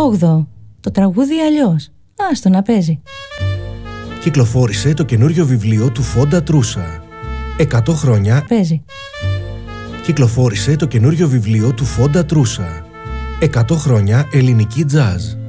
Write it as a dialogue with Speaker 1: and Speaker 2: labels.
Speaker 1: 8ο. Το τραγούδι αλλιώς. Άστο να παίζει.
Speaker 2: Κυκλοφόρησε το καινούριο βιβλίο του Φόντα Τρούσα. 100 χρόνια.
Speaker 1: Παίζει.
Speaker 2: Κυκλοφόρησε το καινούριο βιβλίο του Φόντα Τρούσα. 100 χρόνια ελληνική τζαζ.